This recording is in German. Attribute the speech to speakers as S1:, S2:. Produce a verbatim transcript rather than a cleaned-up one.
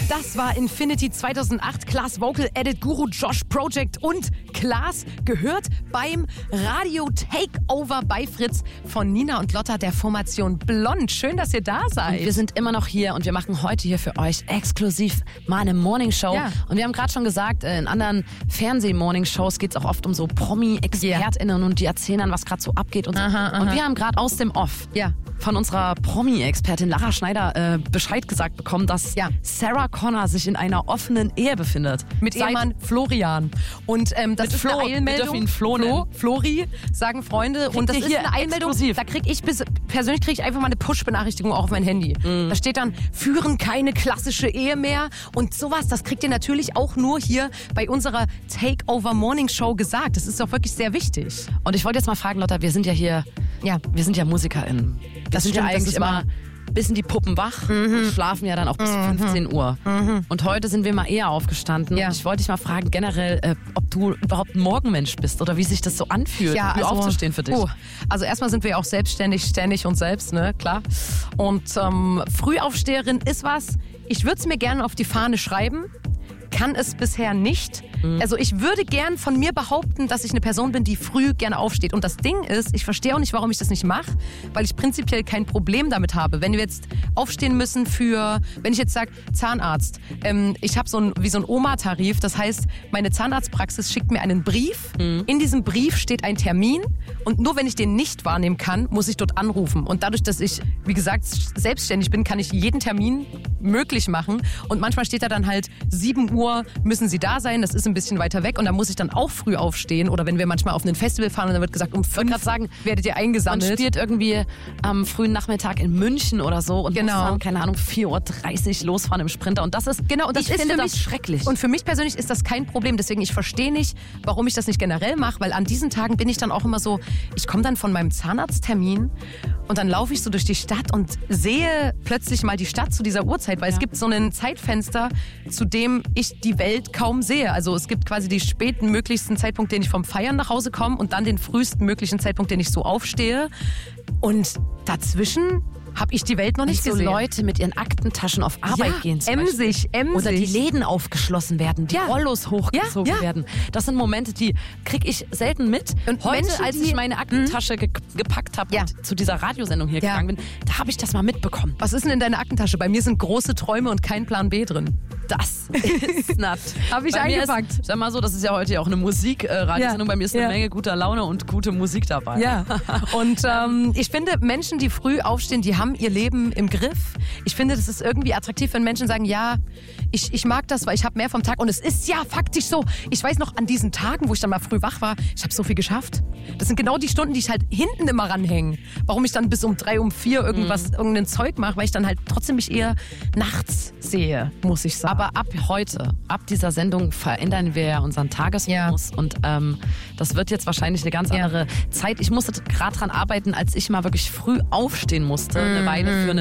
S1: Das war Infinity zweitausendacht, Klaas Vocal Edit Guru, Josh Project und Klaas, gehört beim Radio Takeover bei Fritz von Nina und Lotta der Formation Blond. Schön, dass ihr da seid.
S2: Und wir sind immer noch hier und wir machen heute hier für euch exklusiv mal eine Morningshow.
S1: Ja.
S2: Und wir haben gerade schon gesagt, in anderen Fernseh-Morningshows geht es auch oft um so Promi-ExpertInnen und die erzählen dann, was gerade so abgeht und so.
S1: Aha, aha.
S2: Und wir haben gerade aus dem Off
S1: Ja.
S2: von unserer Promi-Expertin Lara Schneider äh, Bescheid gesagt bekommen, dass
S1: Ja.
S2: Sarah Connor sich in einer offenen Ehe befindet.
S1: Mit
S2: Seit-
S1: Ehemann Florian. Und ähm, das
S2: Mit
S1: ist
S2: Flo.
S1: eine
S2: Wir
S1: Eilmeldung.
S2: dürfen ihn Flo
S1: Flo,
S2: nennen.
S1: Flori, sagen Freunde. Und das
S2: ihr
S1: ist
S2: hier
S1: eine Eilmeldung.
S2: exklusiv.
S1: Da kriege ich bis, persönlich kriege ich einfach mal eine Push-Benachrichtigung auch auf mein Handy.
S2: Mhm.
S1: Da steht dann, führen keine klassische Ehe mehr. Und sowas, das kriegt ihr natürlich auch nur hier bei unserer Takeover Morning Show gesagt. Das ist doch wirklich sehr wichtig.
S2: Und ich wollte jetzt mal fragen, Lotta, wir sind ja hier,
S1: Ja.
S2: wir sind ja MusikerInnen. Das sind ja
S1: stimmt, das
S2: eigentlich
S1: ist
S2: immer
S1: wahr.
S2: bis in die Puppen wach und schlafen ja dann auch bis fünfzehn Uhr. Und heute sind wir mal eher aufgestanden.
S1: Ja.
S2: Und ich wollte dich mal fragen, generell, äh, ob du überhaupt ein Morgenmensch bist oder wie sich das so anfühlt, früh aufzustehen für dich.
S1: Oh, also erstmal sind wir ja auch selbstständig, ständig und selbst, ne, klar. Und ähm, Frühaufsteherin ist was, ich würde es mir gerne auf die Fahne schreiben, kann es bisher nicht. Also ich würde gern von mir behaupten, dass ich eine Person bin, die früh gerne aufsteht. Und das Ding ist, ich verstehe auch nicht, warum ich das nicht mache, weil ich prinzipiell kein Problem damit habe. Wenn wir jetzt aufstehen müssen für, wenn ich jetzt sage, Zahnarzt, ähm, ich habe so ein, wie so ein Oma-Tarif, das heißt, meine Zahnarztpraxis schickt mir einen Brief, in diesem Brief steht ein Termin und nur wenn ich den nicht wahrnehmen kann, muss ich dort anrufen. Und dadurch, dass ich, wie gesagt, selbstständig bin, kann ich jeden Termin möglich machen. Und manchmal steht da dann halt, sieben Uhr müssen Sie da sein, das ist ein bisschen weiter weg und da muss ich dann auch früh aufstehen. Oder wenn wir manchmal auf ein Festival fahren und dann wird gesagt, um fünf
S2: grad sagen,
S1: werdet ihr
S2: Man
S1: eingesammelt.
S2: spielt irgendwie am frühen Nachmittag in München oder so und
S1: Genau.
S2: muss dann, keine Ahnung, vier Uhr dreißig losfahren im Sprinter. Und das ist,
S1: Genau, und das
S2: ich
S1: ist
S2: finde
S1: für
S2: das
S1: mich
S2: schrecklich.
S1: Und für mich persönlich ist das kein Problem. Deswegen, ich verstehe nicht, warum ich das nicht generell mache, weil an diesen Tagen bin ich dann auch immer so, ich komme dann von meinem Zahnarzttermin und dann laufe ich so durch die Stadt und sehe plötzlich mal die Stadt zu dieser Uhrzeit, weil es gibt so ein Zeitfenster, zu dem ich die Welt kaum sehe. Also es gibt quasi die späten möglichsten Zeitpunkt, den ich vom Feiern nach Hause komme und dann den frühesten möglichen Zeitpunkt, den ich so aufstehe. Und dazwischen habe ich die Welt noch nicht
S2: so
S1: gesehen.
S2: Leute mit ihren Aktentaschen auf Arbeit
S1: Ja,
S2: gehen. zum
S1: emsig,
S2: Beispiel.
S1: emsig.
S2: Oder die Läden aufgeschlossen werden, die
S1: Ja.
S2: Rollos hochgezogen
S1: Ja, ja.
S2: werden. Das sind Momente, die kriege ich selten mit.
S1: Und
S2: heute,
S1: Menschen,
S2: als
S1: die-
S2: ich meine Aktentasche ge gepackt habe
S1: Ja.
S2: und zu dieser Radiosendung hier
S1: Ja.
S2: gegangen bin, da habe ich das mal mitbekommen.
S1: Was ist denn in deiner Aktentasche? Bei mir sind große Träume und kein Plan B drin.
S2: Das ist nett.
S1: Hab ich
S2: Bei mir
S1: eingepackt.
S2: Ist, sag mal so, das ist ja heute ja auch eine Musik-Radiosendung.
S1: Ja.
S2: Bei mir ist eine
S1: Ja.
S2: Menge guter Laune und gute Musik dabei.
S1: Ja, und ähm, ich finde, Menschen, die früh aufstehen, die haben ihr Leben im Griff. Ich finde, das ist irgendwie attraktiv, wenn Menschen sagen, ja, ich, ich mag das, weil ich habe mehr vom Tag. Und es ist ja faktisch so. Ich weiß noch, an diesen Tagen, wo ich dann mal früh wach war, ich habe so viel geschafft. Das sind genau die Stunden, die ich halt hinten immer ranhänge. Warum ich dann bis um drei, um vier irgendwas, irgendein Zeug mache, weil ich dann halt trotzdem mich eher nachts sehe, muss ich sagen.
S2: Aber ab heute, ab dieser Sendung verändern wir ja unseren Tagesrhythmus und ähm, das wird jetzt wahrscheinlich eine ganz
S1: Ja.
S2: andere Zeit. Ich musste gerade dran arbeiten, als ich mal wirklich früh aufstehen musste, eine Weile für eine